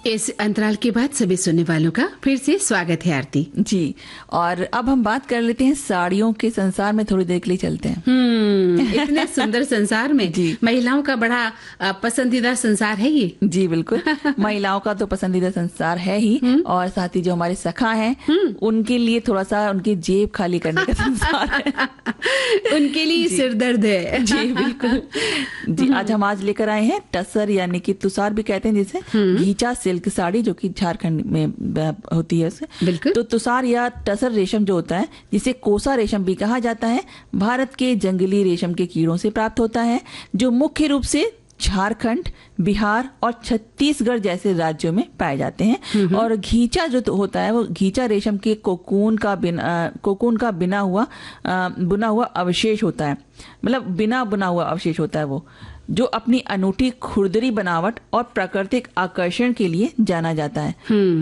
इस अंतराल के बाद सभी सुनने वालों का फिर से स्वागत है आरती जी। और अब हम बात कर लेते हैं साड़ियों के संसार में, थोड़ी देर के लिए चलते हैं। इतने सुंदर संसार में महिलाओं का बड़ा पसंदीदा संसार है ये। जी बिल्कुल, महिलाओं का तो पसंदीदा संसार है ही, और साथ ही जो हमारे सखा हैं उनके लिए थोड़ा सा उनकी जेब खाली करने का संसार है। उनके लिए सिर दर्द है। जी बिल्कुल जी। आज लेकर आए हैं टसर, यानी कि तुषार भी कहते हैं जिसे, घीचा सिल्क साड़ी, जो कि झारखंड में होती है उसे। बिल्कुल। तो तुषार या टसर रेशम जो होता है, जिसे कोसा रेशम भी कहा जाता है, भारत के जंगली रेशम के कीड़ों से प्राप्त होता है, जो मुख्य रूप से झारखंड, बिहार और छत्तीसगढ़ जैसे राज्यों में पाए जाते हैं। और घीचा जो होता है, वो घीचा रेशम के कोकून का बुना हुआ अवशेष होता है, मतलब बिना बुना हुआ अवशेष होता है वो, जो अपनी अनूठी खुरदरी बनावट और प्राकृतिक आकर्षण के लिए जाना जाता है।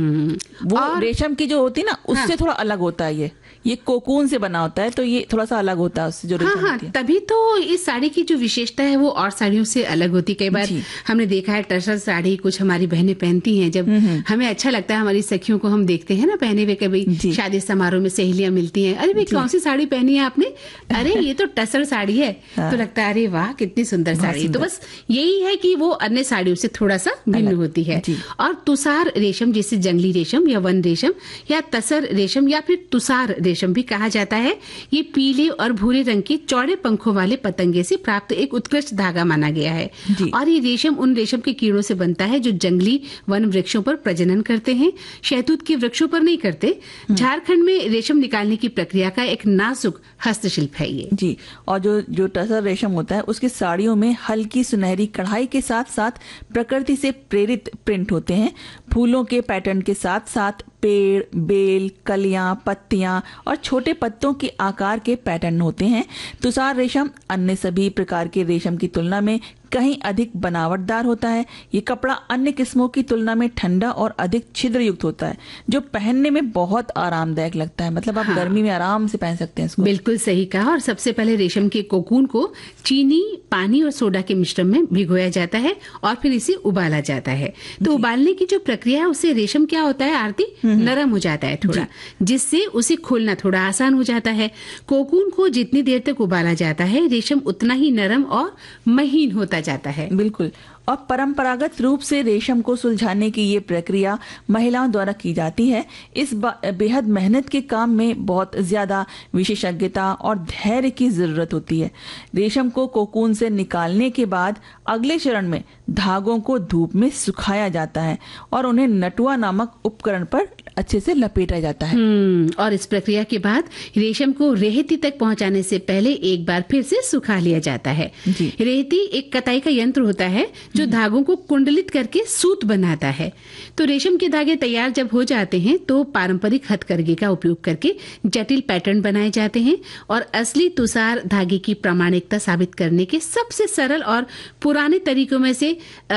वो रेशम की जो होती है ना, उससे थोड़ा अलग होता है। ये कोकून से बना होता है, तो ये थोड़ा सा अलग होता है उससे जो रेशम होती है। तभी तो इस साड़ी की जो विशेषता है वो और साड़ियों से अलग होती है। कई बार हमने देखा है टसर साड़ी कुछ हमारी बहनें पहनती हैं, जब हमें अच्छा लगता है, हमारी सखियों को हम देखते हैं ना पहने हुए, कभी शादी समारोह में सहेलियां मिलती हैं, अरे भाई कौन सी साड़ी पहनी है आपने, अरे ये तो टसर साड़ी है। तो लगता है अरे वाह कितनी सुंदर साड़ी। तो बस यही है कि वो अन्य साड़ियों से थोड़ा सा भिन्न होती है। और तुषार रेशम, जिसे जंगली रेशम या वन रेशम या तसर रेशम या फिर तुषार रेशम भी कहा जाता है, ये पीले और भूरे रंग के चौड़े पंखों वाले पतंगे से प्राप्त एक उत्कृष्ट धागा माना गया है। और ये रेशम उन रेशम के कीड़ों से बनता है जो जंगली वन वृक्षों पर प्रजनन करते हैं, शहतूत के वृक्षों पर नहीं करते। झारखंड में रेशम निकालने की प्रक्रिया का एक नाजुक हस्तशिल्प है ये। जी। और जो टसर रेशम होता है, उसकी साड़ियों में हल्की सुनहरी कढ़ाई के साथ साथ प्रकृति से प्रेरित प्रिंट होते हैं। फूलों के पैटर्न के साथ साथ पेड़, बेल, कलियां, पत्तियां और छोटे पत्तों के आकार के पैटर्न होते हैं। तुषार रेशम अन्य सभी प्रकार के रेशम की तुलना में कहीं अधिक बनावटदार होता है। ये कपड़ा अन्य किस्मों की तुलना में ठंडा और अधिक छिद्र युक्त होता है, जो पहनने में बहुत आरामदायक लगता है। मतलब आप गर्मी में आराम से पहन सकते हैं इसको। बिल्कुल सही कहा। और सबसे पहले रेशम के कोकून को चीनी, पानी और सोडा के मिश्रण में भिगोया जाता है और फिर इसे उबाला जाता है। तो उबालने की जो प्रक्रिया है, उससे रेशम क्या होता है आरती, नरम हो जाता है थोड़ा, जिससे उसे खोलना थोड़ा आसान हो जाता है। कोकून को जितनी देर तक उबाला जाता है, रेशम उतना ही नरम और महीन होता जाता है। बिल्कुल। और परंपरागत रूप से रेशम को सुलझाने की ये प्रक्रिया महिलाओं द्वारा की जाती है। इस बेहद मेहनत के काम में बहुत ज्यादा विशेषज्ञता और धैर्य की जरूरत होती है। रेशम को कोकून से निकालने के बाद अगले चरण में धागों को धूप में सुखाया जाता है और उन्हें नटुआ नामक उपकरण पर अच्छे से लपेटा जाता है। और इस प्रक्रिया के बाद रेशम को रेहती तक पहुंचाने से पहले एक बार फिर से सुखा लिया जाता है। रेहती एक कताई का यंत्र होता है जो धागों को कुंडलित करके सूत बनाता है। तो रेशम के धागे तैयार जब हो जाते हैं तो पारंपरिक हथकरघे का उपयोग करके जटिल पैटर्न बनाए जाते हैं। और असली तुषार धागे की प्रामाणिकता साबित करने के सबसे सरल और पुराने तरीकों में से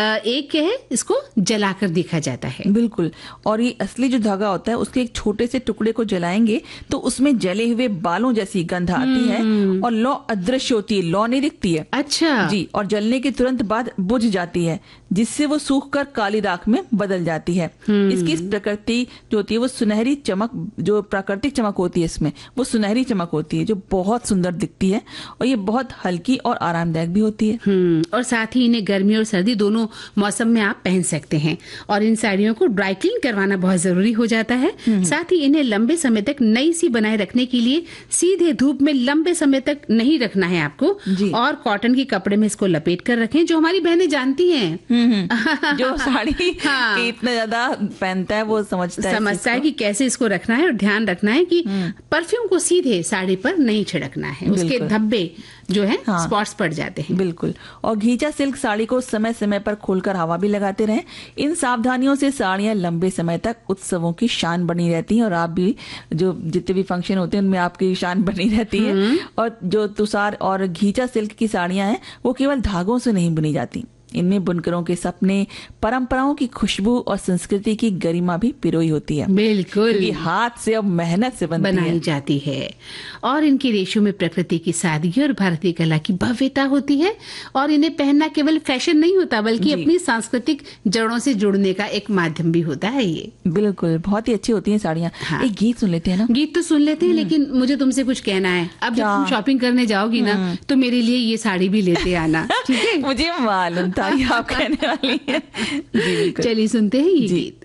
एक है, इसको जलाकर देखा जाता है। बिल्कुल। और ये असली जो धागा होता है, उसके एक छोटे से टुकड़े को जलाएंगे तो उसमें जले हुए बालों जैसी गंध आती है और लौ अदृश्य होती है, लौ नहीं दिखती है। अच्छा जी। और जलने के तुरंत बाद बुझ जाती है, जिससे वो सूखकर काली राख में बदल जाती है। इसकी प्रकृति जो होती है, वो सुनहरी चमक, जो प्राकृतिक चमक होती है इसमें, वो सुनहरी चमक होती है जो बहुत सुंदर दिखती है। और ये बहुत हल्की और आरामदायक भी होती है। और साथ ही इन्हें गर्मी और सर्दी दोनों मौसम में आप पहन सकते हैं। और इन साड़ियों को ड्राई क्लीन करवाना बहुत जरूरी हो जाता है। साथ ही इन्हें लंबे समय तक नई सी बनाए रखने के लिए सीधे धूप में लंबे समय तक नहीं रखना है आपको। और कॉटन के कपड़े में इसको लपेट कर रखें, जो हमारी बहनें जानती हैं। जो साड़ी इतना ज्यादा पहनता है वो समझता है कि कैसे इसको रखना है। और ध्यान रखना है कि परफ्यूम को सीधे साड़ी पर नहीं छिड़कना है, उसके धब्बे जो है स्पॉट्स पड़ जाते हैं। बिल्कुल। और घीचा सिल्क साड़ी को समय समय पर खोलकर हवा भी लगाते रहें। इन सावधानियों से साड़ियां लंबे समय तक उत्सवों की शान बनी रहती हैं, और आप भी जो जितने भी फंक्शन होते हैं उनमें आपकी शान बनी रहती है। और जो तुषार और घीचा सिल्क की साड़ियां हैं, वो केवल धागों से नहीं बुनी जाती, इनमें बुनकरों के सपने, परंपराओं की खुशबू और संस्कृति की गरिमा भी पिरोई होती है। बिल्कुल, ये हाथ से अब मेहनत से बनाई जाती है और इनके रेशों में प्रकृति की सादगी और भारतीय कला की भव्यता होती है। और इन्हें पहनना केवल फैशन नहीं होता बल्कि अपनी सांस्कृतिक जड़ों से जुड़ने का एक माध्यम भी होता है। ये बिल्कुल बहुत ही अच्छी होती हैं साड़ियाँ। हाँ। एक गीत सुन लेते हैं ना? गीत तो सुन लेते हैं, लेकिन मुझे तुमसे कुछ कहना है। अब जब तुम शॉपिंग करने जाओगी ना तो मेरे लिए ये साड़ी भी लेते आना, ठीक है? मुझे मालूम था ये आप कहने वाली है। चलिए सुनते हैं ये गीत।